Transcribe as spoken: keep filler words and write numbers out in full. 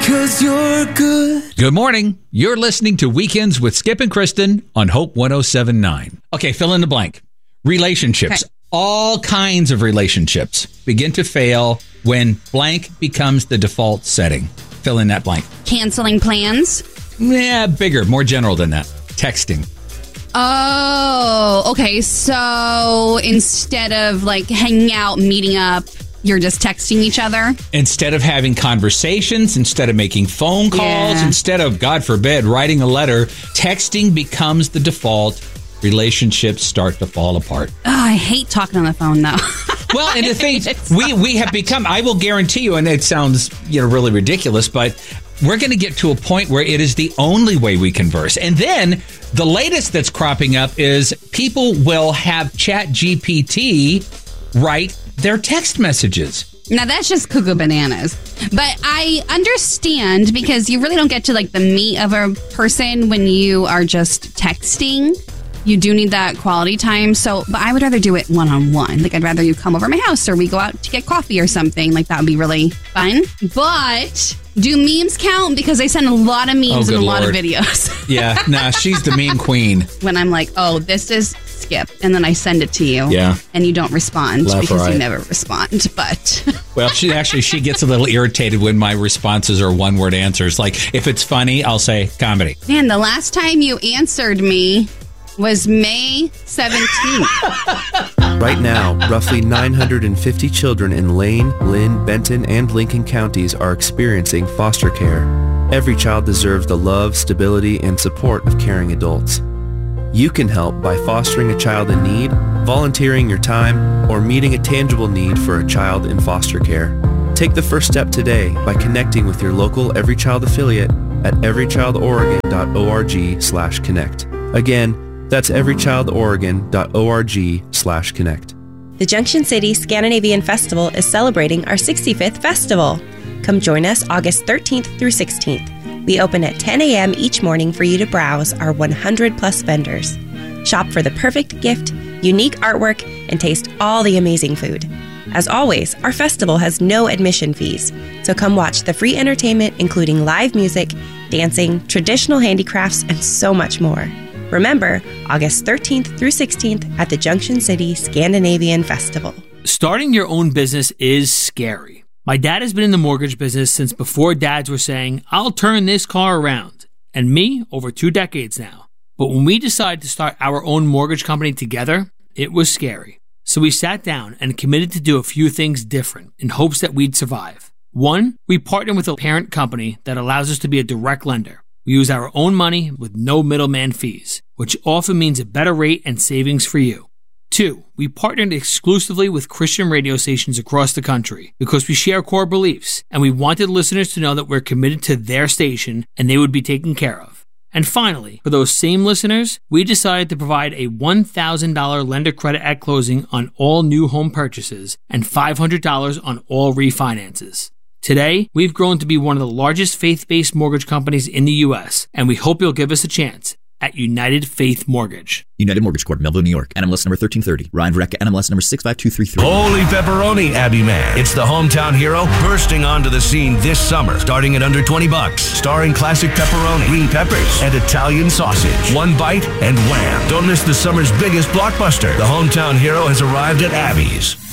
'cause you're good. Good morning. You're listening to Weekends with Skip and Kristen on Hope one oh seven point nine. Okay, fill in the blank. Relationships. Okay. All kinds of relationships begin to fail when blank becomes the default setting. Fill in that blank. Canceling plans? Yeah, bigger, more general than that. Texting. Oh, okay. So instead of like hanging out, meeting up, you're just texting each other? Instead of having conversations, instead of making phone calls, yeah. instead of, God forbid, writing a letter, texting becomes the default. Relationships start to fall apart. Oh, I hate talking on the phone, though. Well, and the thing, we, we have become, I will guarantee you, and it sounds you know really ridiculous, but we're going to get to a point where it is the only way we converse. And then the latest that's cropping up is people will have Chat G P T write their text messages. Now, that's just cuckoo bananas. But I understand because you really don't get to like the meat of a person when you are just texting. You do need that quality time. So, but I would rather do it one-on-one. Like, I'd rather you come over my house or we go out to get coffee or something. Like, that would be really fun. But do memes count? Because I send a lot of memes oh, and a Lord. lot of videos. Yeah, nah, she's the meme queen. When I'm like, oh, this is Skip. And then I send it to you. Yeah. And you don't respond Left, because right. you never respond. But well, she actually, she gets a little irritated when my responses are one-word answers. Like, if it's funny, I'll say comedy. Man, the last time you answered me was May seventeenth. Right now, roughly nine hundred fifty children in Lane, Lynn, Benton, and Lincoln counties are experiencing foster care. Every child deserves the love, stability, and support of caring adults. You can help by fostering a child in need, volunteering your time, or meeting a tangible need for a child in foster care. Take the first step today by connecting with your local Every Child affiliate at everychildoregon.org slash connect. Again, that's everychildoregon.org slash connect. The Junction City Scandinavian Festival is celebrating our sixty-fifth festival. Come join us August thirteenth through sixteenth. We open at ten a.m. each morning for you to browse our one hundred plus vendors. Shop for the perfect gift, unique artwork, and taste all the amazing food. As always, our festival has no admission fees, so come watch the free entertainment including live music, dancing, traditional handicrafts, and so much more. Remember, August thirteenth through sixteenth at the Junction City Scandinavian Festival. Starting your own business is scary. My dad has been in the mortgage business since before dads were saying, I'll turn this car around. And me, over two decades now. But when we decided to start our own mortgage company together, it was scary. So we sat down and committed to do a few things different in hopes that we'd survive. One, we partnered with a parent company that allows us to be a direct lender. We use our own money with no middleman fees, which often means a better rate and savings for you. Two, we partnered exclusively with Christian radio stations across the country because we share core beliefs and we wanted listeners to know that we're committed to their station and they would be taken care of. And finally, for those same listeners, we decided to provide a one thousand dollars lender credit at closing on all new home purchases and five hundred dollars on all refinances. Today, we've grown to be one of the largest faith-based mortgage companies in the U S, and we hope you'll give us a chance at United Faith Mortgage. United Mortgage Corp, Melville, New York. N M L S number thirteen thirty. Ryan Verrecka, N M L S number six five two three three. Holy pepperoni, Abbey Man. It's the hometown hero bursting onto the scene this summer, starting at under twenty bucks. Starring classic pepperoni, green peppers, and Italian sausage. One bite and wham. Don't miss the summer's biggest blockbuster. The hometown hero has arrived at Abby's.